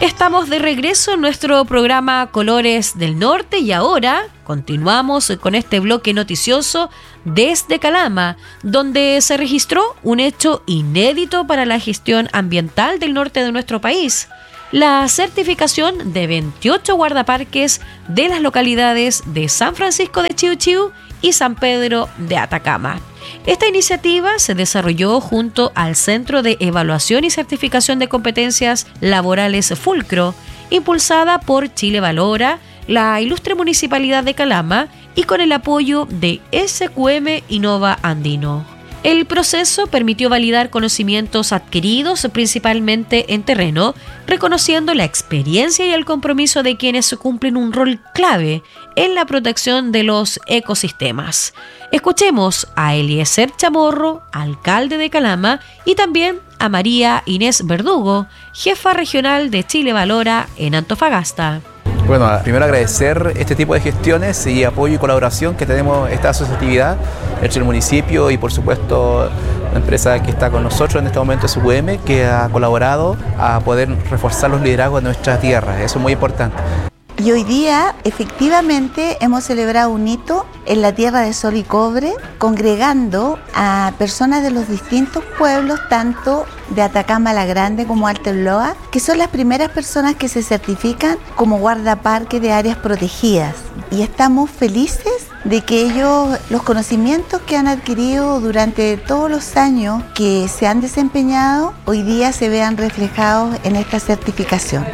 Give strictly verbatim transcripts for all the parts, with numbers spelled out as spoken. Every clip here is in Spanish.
Estamos de regreso en nuestro programa Colores del Norte y ahora continuamos con este bloque noticioso desde Calama, donde se registró un hecho inédito para la gestión ambiental del norte de nuestro país: la certificación de veintiocho guardaparques de las localidades de San Francisco de Chiu Chiu y San Pedro de Atacama. Esta iniciativa se desarrolló junto al Centro de Evaluación y Certificación de Competencias Laborales Fulcro, impulsada por Chile Valora, la ilustre Municipalidad de Calama y con el apoyo de S Q M Innova Andino. El proceso permitió validar conocimientos adquiridos principalmente en terreno, reconociendo la experiencia y el compromiso de quienes cumplen un rol clave en la protección de los ecosistemas. Escuchemos a Eliezer Chamorro, alcalde de Calama, y también a María Inés Verdugo, jefa regional de Chile Valora en Antofagasta. Bueno, primero agradecer este tipo de gestiones y apoyo y colaboración que tenemos esta asociatividad entre el municipio y por supuesto la empresa que está con nosotros en este momento, S Q M, que ha colaborado a poder reforzar los liderazgos de nuestra tierra. Eso es muy importante. Y hoy día, efectivamente, hemos celebrado un hito en la Tierra de Sol y Cobre, congregando a personas de los distintos pueblos, tanto de Atacama la Grande como Alto Loa, que son las primeras personas que se certifican como guardaparque de áreas protegidas. Y estamos felices de que ellos, los conocimientos que han adquirido durante todos los años que se han desempeñado, hoy día se vean reflejados en esta certificación.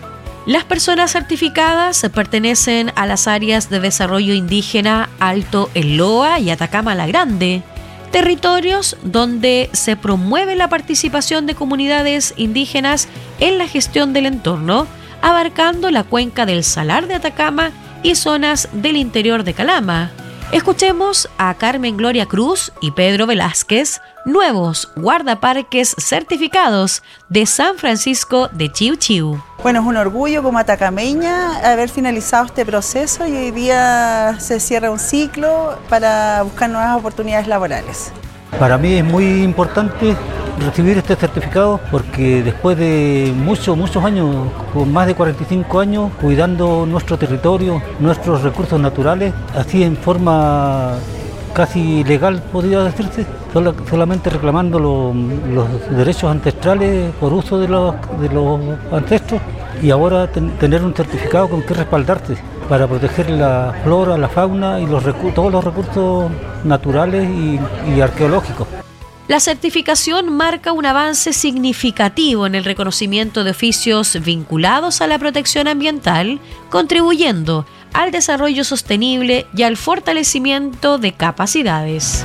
Las personas certificadas pertenecen a las áreas de desarrollo indígena Alto El Loa y Atacama la Grande, territorios donde se promueve la participación de comunidades indígenas en la gestión del entorno, abarcando la cuenca del Salar de Atacama y zonas del interior de Calama. Escuchemos a Carmen Gloria Cruz y Pedro Velázquez, nuevos guardaparques certificados de San Francisco de Chiu Chiu. Bueno, es un orgullo como atacameña haber finalizado este proceso y hoy día se cierra un ciclo para buscar nuevas oportunidades laborales. Para mí es muy importante recibir este certificado porque después de muchos, muchos años, con más de cuarenta y cinco años, cuidando nuestro territorio, nuestros recursos naturales, así en forma casi legal, podría decirse, solamente reclamando lo, los derechos ancestrales por uso de los, de los ancestros, y ahora ten, tener un certificado con que respaldarse para proteger la flora, la fauna y los todos los recursos naturales y, y arqueológicos. La certificación marca un avance significativo en el reconocimiento de oficios vinculados a la protección ambiental, contribuyendo al desarrollo sostenible y al fortalecimiento de capacidades.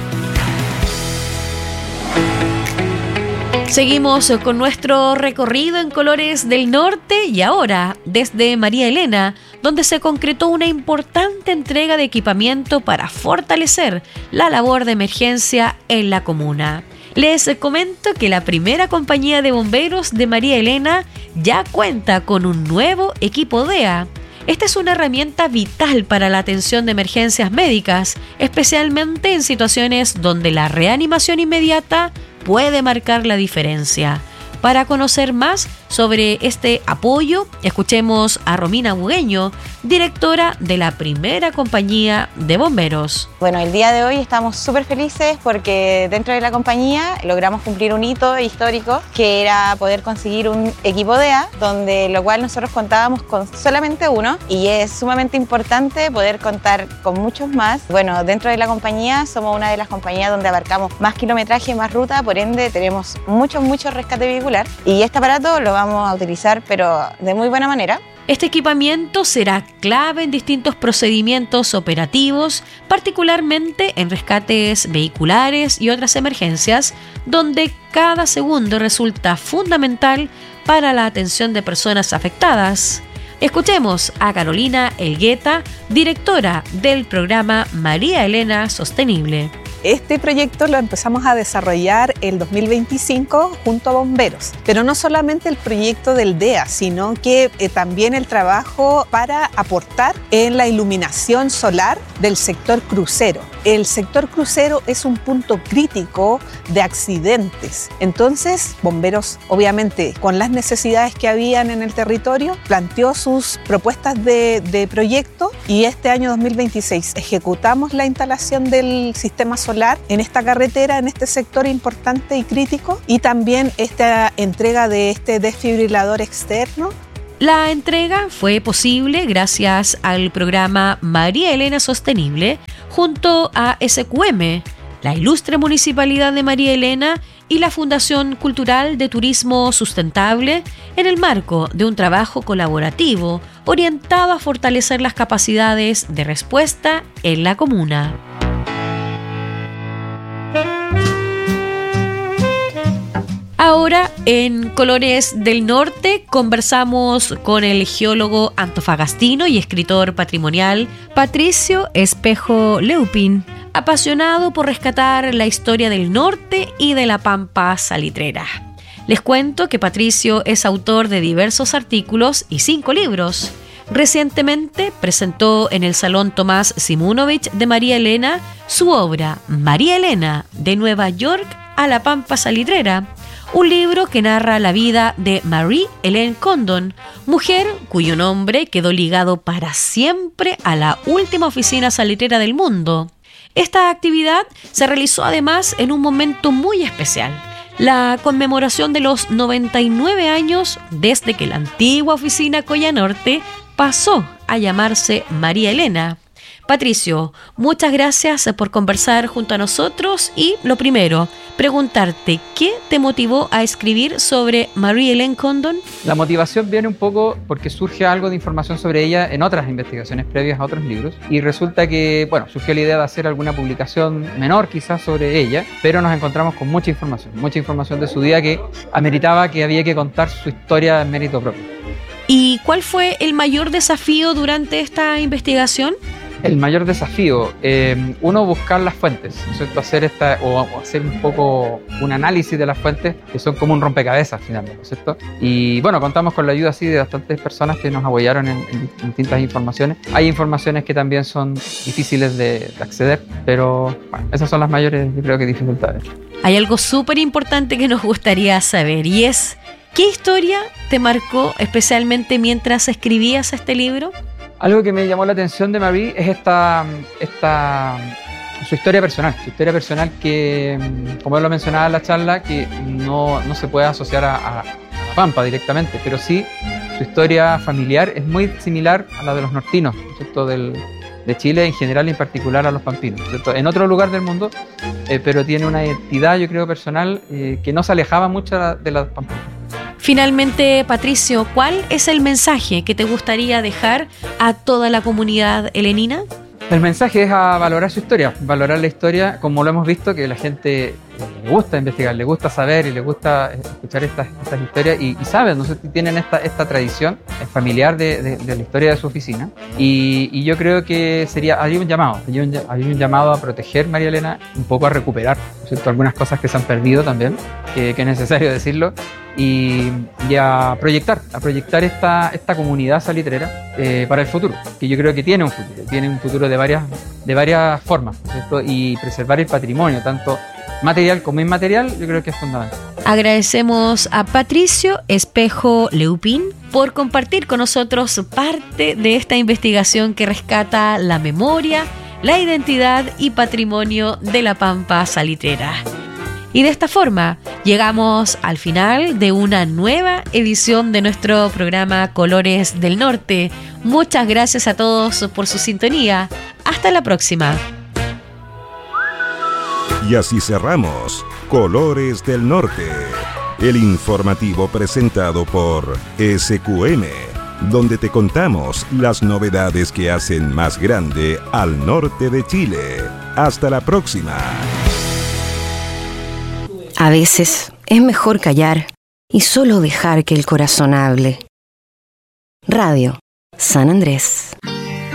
Seguimos con nuestro recorrido en Colores del Norte y ahora desde María Elena, donde se concretó una importante entrega de equipamiento para fortalecer la labor de emergencia en la comuna. Les comento que la primera compañía de bomberos de María Elena ya cuenta con un nuevo equipo D E A. Esta es una herramienta vital para la atención de emergencias médicas, especialmente en situaciones donde la reanimación inmediata puede marcar la diferencia. Para conocer más sobre este apoyo, escuchemos a Romina Bugueño, directora de la primera compañía de bomberos. Bueno, el día de hoy estamos súper felices porque dentro de la compañía logramos cumplir un hito histórico que era poder conseguir un equipo D E A, donde lo cual nosotros contábamos con solamente uno y es sumamente importante poder contar con muchos más. Bueno, dentro de la compañía somos una de las compañías donde abarcamos más kilometraje, más ruta, por ende tenemos mucho, mucho rescate vehicular y este aparato lo vamos a utilizar pero de muy buena manera. Este equipamiento será clave en distintos procedimientos operativos, particularmente en rescates vehiculares y otras emergencias, donde cada segundo resulta fundamental para la atención de personas afectadas. Escuchemos a Carolina Elgueta, directora del programa María Elena Sostenible. Este proyecto lo empezamos a desarrollar el dos mil veinticinco junto a bomberos, pero no solamente el proyecto del D E A, sino que eh, también el trabajo para aportar en la iluminación solar del sector crucero. el sector crucero es un punto crítico de accidentes. Entonces, Bomberos, obviamente, con las necesidades que habían en el territorio, planteó sus propuestas de, de proyecto y este año dos mil veintiséis ejecutamos la instalación del sistema solar en esta carretera, en este sector importante y crítico, y también esta entrega de este desfibrilador externo. La entrega fue posible gracias al programa María Elena Sostenible junto a S Q M, la Ilustre Municipalidad de María Elena y la Fundación Cultural de Turismo Sustentable en el marco de un trabajo colaborativo orientado a fortalecer las capacidades de respuesta en la comuna. Ahora, en Colores del Norte, conversamos con el geólogo antofagastino y escritor patrimonial Patricio Espejo Leupin, apasionado por rescatar la historia del norte y de la pampa salitrera. Les cuento que Patricio es autor de diversos artículos y cinco libros. Recientemente presentó en el Salón Tomás Simunovich de María Elena su obra María Elena, de Nueva York a la pampa salitrera, un libro que narra la vida de Marie Ellen Condon, mujer cuyo nombre quedó ligado para siempre a la última oficina salitrera del mundo. Esta actividad se realizó además en un momento muy especial, la conmemoración de los noventa y nueve años desde que la antigua oficina Coya Norte pasó a llamarse María Elena. Patricio, muchas gracias por conversar junto a nosotros y, lo primero, preguntarte, ¿qué te motivó a escribir sobre Marie Ellen Condon? La motivación viene un poco porque surge algo de información sobre ella en otras investigaciones previas a otros libros y resulta que, bueno, surgió la idea de hacer alguna publicación menor quizás sobre ella, pero nos encontramos con mucha información, mucha información de su vida que ameritaba que había que contar su historia en mérito propio. ¿Y cuál fue el mayor desafío durante esta investigación? El mayor desafío, eh, uno, buscar las fuentes, ¿no es cierto? Hacer esta, o hacer un poco un análisis de las fuentes, que son como un rompecabezas finalmente, ¿no es cierto? Y bueno, contamos con la ayuda así de bastantes personas que nos apoyaron en, en distintas informaciones. Hay informaciones que también son difíciles de, de acceder, pero bueno, esas son las mayores, yo creo que dificultades. Hay algo súper importante que nos gustaría saber y es, ¿qué historia te marcó especialmente mientras escribías este libro? Algo que me llamó la atención de Marie es esta, esta, su historia personal, su historia personal que, como lo mencionaba en la charla, que no, no se puede asociar a, a, a la pampa directamente, pero sí su historia familiar es muy similar a la de los nortinos, ¿cierto? Del, de Chile en general y en particular a los pampinos, ¿cierto? En otro lugar del mundo, eh, pero tiene una identidad, yo creo, personal eh, que no se alejaba mucho de la pampa. Finalmente, Patricio, ¿cuál es el mensaje que te gustaría dejar a toda la comunidad helenina? El mensaje es a valorar su historia, valorar la historia, como lo hemos visto, que la gente le gusta investigar, le gusta saber y le gusta escuchar estas, estas historias y, y saben, no sé, tienen esta, esta tradición familiar de, de, de la historia de su oficina y, y yo creo que sería, hay un llamado, hay un, hay un llamado a proteger, María Elena, un poco a recuperar, ¿no es cierto? Algunas cosas que se han perdido también, que, que es necesario decirlo, y, y a proyectar, a proyectar esta, esta comunidad salitrera eh, para el futuro, que yo creo que tiene un futuro, tiene un futuro de varias, de varias formas, ¿no es cierto? Y preservar el patrimonio, tanto material como inmaterial, yo creo que es fundamental. Agradecemos a Patricio Espejo Leupin por compartir con nosotros parte de esta investigación que rescata la memoria, la identidad y patrimonio de la pampa salitrera. Y de esta forma llegamos al final de una nueva edición de nuestro programa Colores del Norte. Muchas gracias a todos por su sintonía. Hasta la próxima. Y así cerramos Colores del Norte, el informativo presentado por S Q M, donde te contamos las novedades que hacen más grande al norte de Chile. Hasta la próxima. A veces es mejor callar y solo dejar que el corazón hable. Radio San Andrés.